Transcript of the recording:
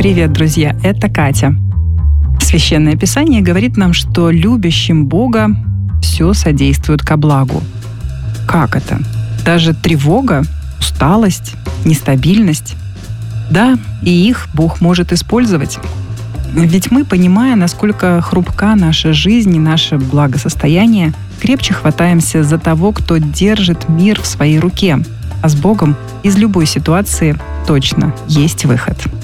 Привет, друзья, это Катя. Священное Писание говорит нам, что любящим Бога все содействует ко благу. Как это? Даже тревога, усталость, нестабильность? Да, и их Бог может использовать. Ведь мы, понимая, насколько хрупка наша жизнь и наше благосостояние, крепче хватаемся за того, кто держит мир в своей руке. А с Богом из любой ситуации точно есть выход.